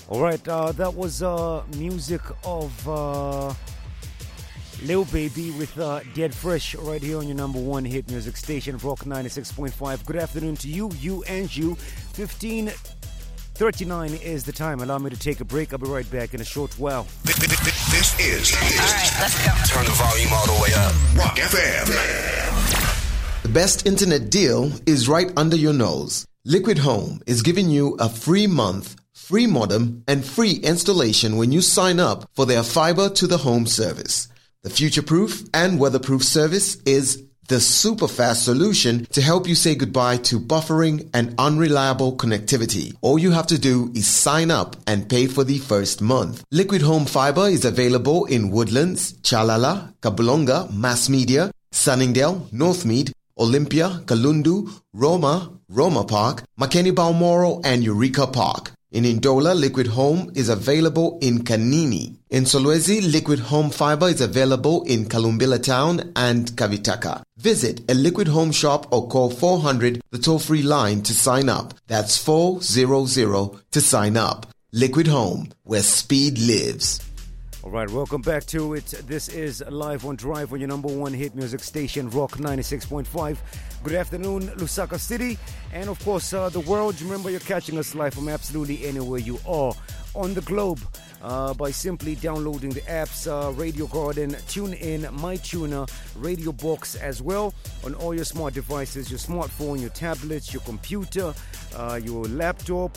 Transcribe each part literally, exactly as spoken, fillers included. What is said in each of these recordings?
All right, uh, that was uh, music of uh, Lil Baby with uh, Dead Fresh right here on your number one hit music station, Rock ninety-six point five. Good afternoon to you, you and you. fifteen thirty-nine is the time. Allow me to take a break. I'll be right back in a short while. This is... All right, let's go. Turn the volume all the way up. Rock F M. The best internet deal is right under your nose. Liquid Home is giving you a free month, free modem, and free installation when you sign up for their fiber to the home service. The future-proof and weatherproof service is the super fast solution to help you say goodbye to buffering and unreliable connectivity. All you have to do is sign up and pay for the first month. Liquid Home Fiber is available in Woodlands, Chalala, Kabulonga, Mass Media, Sunningdale, Northmead, Olympia, Kalundu, Roma, Roma Park, Makeni Balmoral, and Eureka Park. In Ndola, Liquid Home is available in Kanini. In Solwezi, Liquid Home Fiber is available in Kalumbila Town and Kavitaka. Visit a Liquid Home shop or call four hundred, the toll-free line, to sign up. That's four hundred to sign up. Liquid Home, where speed lives. All right, welcome back to it. This is Live on Drive on your number one hit music station, Rock ninety-six point five. Good afternoon, Lusaka City, and of course, uh, the world. Remember, you're catching us live from absolutely anywhere you are on the globe uh, by simply downloading the apps, uh, Radio Garden, TuneIn, MyTuner, Radio Box as well on all your smart devices, your smartphone, your tablets, your computer, uh, your laptop,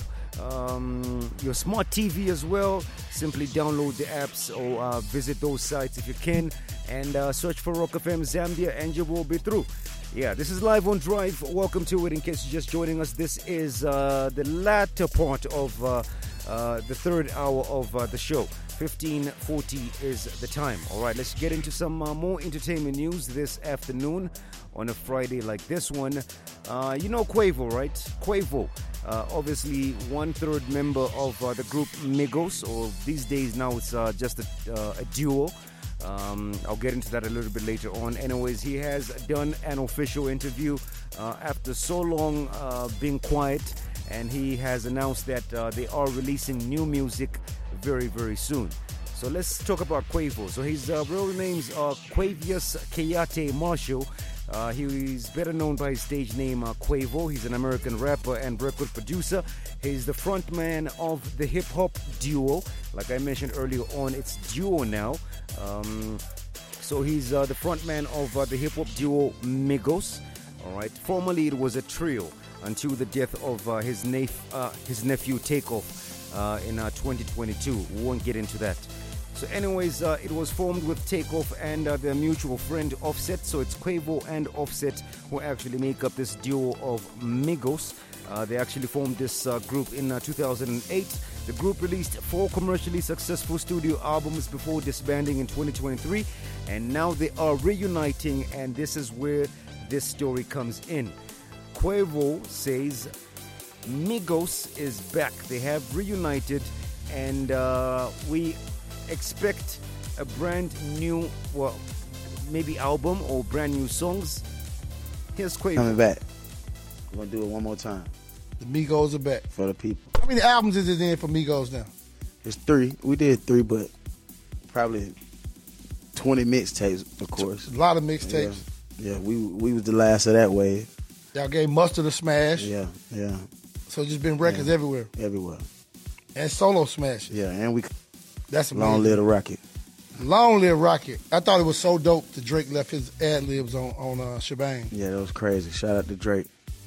Um, your smart T V as well. Simply download the apps or uh, visit those sites if you can, and uh, search for Rock F M Zambia and you will be through. Yeah, this is Live on Drive. Welcome to it. In case you're just joining us, this is uh, the latter part of uh, uh, the third hour of uh, the show. fifteen forty is the time. All right, let's get into some uh, more entertainment news this afternoon on a Friday like this one. Uh, you know Quavo, right? Quavo. Uh, obviously, one-third member of uh, the group Migos, or these days now it's uh, just a, uh, a duo. Um, I'll get into that a little bit later on. Anyways, he has done an official interview uh, after so long uh, being quiet, and he has announced that uh, they are releasing new music very, very soon. So let's talk about Quavo. So his uh, real names are Quavius Kayate Marshall. Uh, he's better known by his stage name uh, Quavo. He's an American rapper and record producer. He's the frontman of the hip-hop duo. Like I mentioned earlier on, it's duo now. Um, so he's uh, the frontman of uh, the hip-hop duo Migos. All right. Formerly, it was a trio until the death of uh, his, nef- uh, his nephew Takeoff uh, in uh, twenty twenty-two. We won't get into that. So anyways, uh, it was formed with Takeoff and uh, their mutual friend Offset. So it's Quavo and Offset who actually make up this duo of Migos. Uh, they actually formed this uh, group in uh, two thousand eight. The group released four commercially successful studio albums before disbanding in twenty twenty-three. And now they are reuniting, and this is where this story comes in. Quavo says Migos is back. They have reunited, and uh, we expect a brand new, well, maybe album or brand new songs. Here's Quavo. Coming back. We're going to do it one more time. The Migos are back. For the people. How many albums is it in for Migos now? It's three. We did three, but probably twenty mixtapes, of course. A lot of mixtapes. Yeah, yeah we we was the last of that wave. Y'all gave Mustard a smash. Yeah, yeah. So just been records yeah. everywhere. Everywhere. And solo smashes. Yeah, and we... That's amazing. Long live the Rocket. Long live Rocket. I thought it was so dope that Drake left his ad-libs on, on uh, Shebang. Yeah, that was crazy. Shout out to Drake.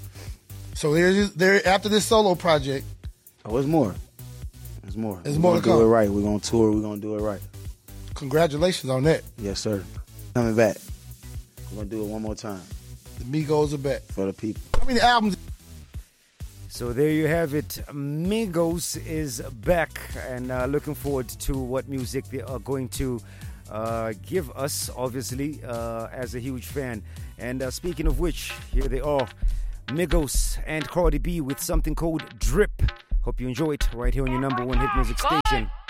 So there's there after this solo project. Oh, there's more. There's more. There's We're more gonna to come. do it right. We're going to tour. We're going to do it right. Congratulations on that. Yes, sir. Coming back. We're going to do it one more time. The Migos are back. For the people. How many albums? So there you have it. Migos is back, and uh, looking forward to what music they are going to uh, give us, obviously, uh, as a huge fan. And uh, speaking of which, here they are, Migos and Cardi B with something called Drip. Hope you enjoy it right here on your number one hit music station.